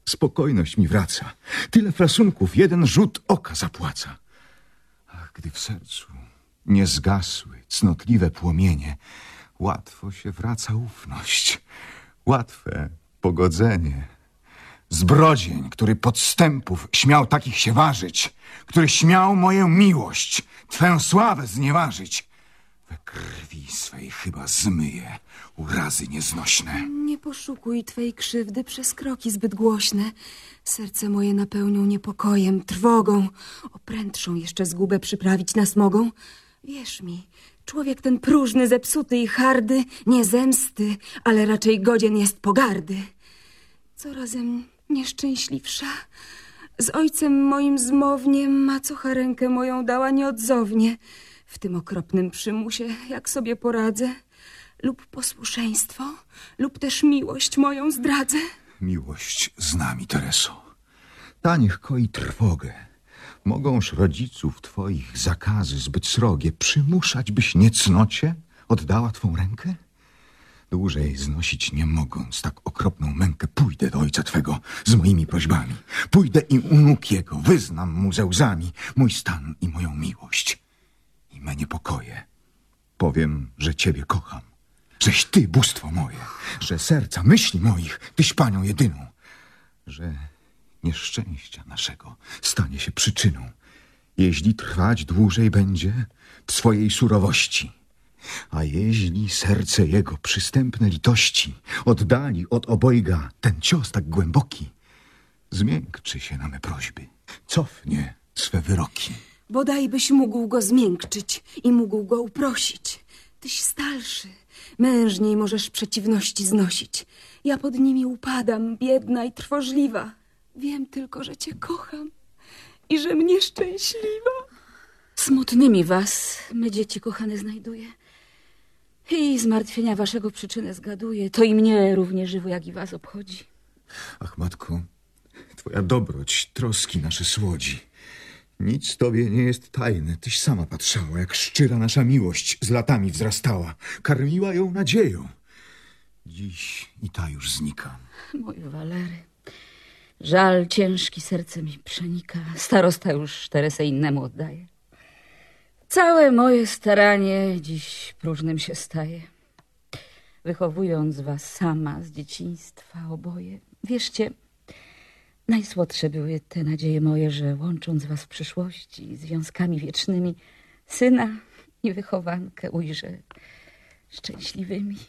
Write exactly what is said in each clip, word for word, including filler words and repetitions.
spokojność mi wraca. Tyle frasunków jeden rzut oka zapłaca. Ach, gdy w sercu nie zgasły cnotliwe płomienie, łatwo się wraca ufność, łatwe pogodzenie. Zbrodzień, który podstępów śmiał takich się ważyć, który śmiał moją miłość, twę sławę znieważyć, we krwi swej chyba zmyje urazy nieznośne. Nie poszukuj twej krzywdy przez kroki zbyt głośne. Serce moje napełnią niepokojem, trwogą. Oprędszą jeszcze zgubę przyprawić nas mogą. Wierz mi, człowiek ten próżny, zepsuty i hardy, nie zemsty, ale raczej godzien jest pogardy. Corazem nieszczęśliwsza. Z ojcem moim zmownie macocha rękę moją dała nieodzownie. W tym okropnym przymusie, jak sobie poradzę, lub posłuszeństwo, lub też miłość moją zdradzę. Miłość z nami, Tereso. Ta niech koi trwogę. Mogąż rodziców twoich zakazy zbyt srogie przymuszać, byś niecnocie oddała twą rękę? Dłużej znosić nie mogąc tak okropną mękę, pójdę do ojca twego z moimi prośbami. Pójdę i u nóg jego wyznam mu ze łzami mój stan i moją miłość. I me niepokoje. Powiem, że ciebie kocham, żeś ty bóstwo moje, że serca myśli moich tyś panią jedyną, że nieszczęścia naszego stanie się przyczyną, jeśli trwać dłużej będzie w swojej surowości. A jeśli serce jego przystępne litości oddali od obojga ten cios tak głęboki, zmiękczy się na me prośby, cofnie swe wyroki. Bodaj byś mógł go zmiękczyć i mógł go uprosić. Tyś stalszy, mężniej możesz przeciwności znosić. Ja pod nimi upadam, biedna i trwożliwa. Wiem tylko, że cię kocham i że mnie szczęśliwa. Smutnymi was, me dzieci kochane, znajduję. I zmartwienia waszego przyczynę zgaduję. To i mnie równie żywo, jak i was obchodzi. Ach, matko, twoja dobroć, troski nasze słodzi. Nic tobie nie jest tajne. Tyś sama patrzała, jak szczera nasza miłość z latami wzrastała. Karmiła ją nadzieją. Dziś i ta już znika. Mój Walery, żal ciężki serce mi przenika. Starosta już Teresę innemu oddaje. Całe moje staranie dziś próżnym się staje. Wychowując was sama z dzieciństwa oboje, wierzcie, najsłodsze były te nadzieje moje, że łącząc was w przyszłości związkami wiecznymi, syna i wychowankę ujrzę szczęśliwymi.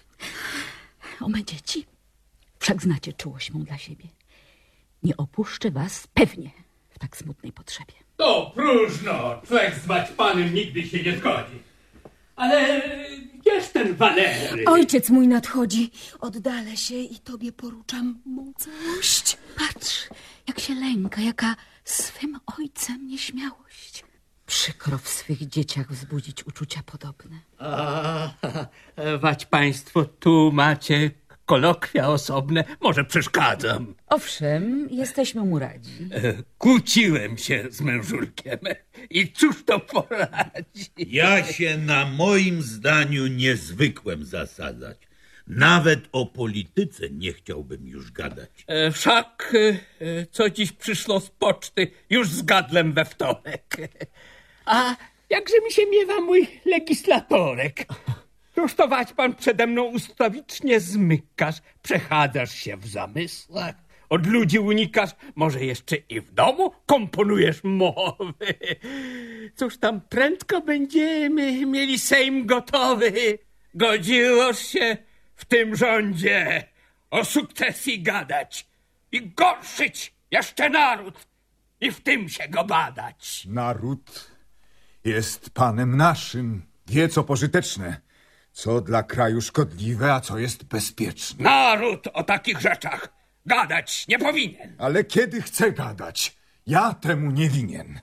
O me dzieci, wszak znacie czułość mą dla siebie. Nie opuszczę was pewnie w tak smutnej potrzebie. To próżno, człowiek zwać panem nigdy się nie zgodzi. Ale gdzież ten Walery? Ojciec mój nadchodzi. Oddalę się i tobie poruczam mą całość. Patrz, jak się lęka, jaka swym ojcem nieśmiałość. Przykro w swych dzieciach wzbudzić uczucia podobne. A, wać państwo tu macie kolokwia osobne, może przeszkadzam. Owszem, jesteśmy mu radzi. Kłóciłem się z mężurkiem i cóż to poradzi? Ja się na moim zdaniu nie zwykłem zasadzać. Nawet o polityce nie chciałbym już gadać. E, Wszak e, co dziś przyszło z poczty, już zgadłem we wtorek. A jakże mi się miewa mój legislatorek? Rusztować pan przede mną ustawicznie zmykasz, przechadzasz się w zamysłach, od ludzi unikasz, może jeszcze i w domu komponujesz mowy. Cóż tam, prędko będziemy mieli Sejm gotowy. Godziłoż się w tym rządzie o sukcesji gadać i gorszyć jeszcze naród i w tym się go badać. Naród jest panem naszym, wie co pożyteczne, co dla kraju szkodliwe, a co jest bezpieczne. Naród o takich rzeczach gadać nie powinien. Ale kiedy chce gadać, ja temu nie winien.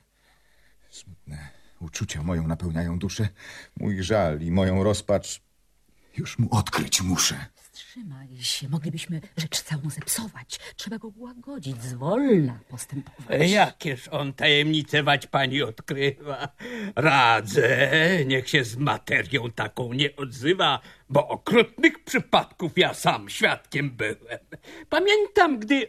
Smutne uczucia moją napełniają duszę. Mój żal i moją rozpacz już mu odkryć muszę. Wstrzymaj się, moglibyśmy rzecz całą zepsować. Trzeba go łagodzić, zwolna postępować. Jakież on tajemnicę wać pani odkrywa. Radzę, niech się z materią taką nie odzywa, bo okrutnych przypadków ja sam świadkiem byłem. Pamiętam, gdy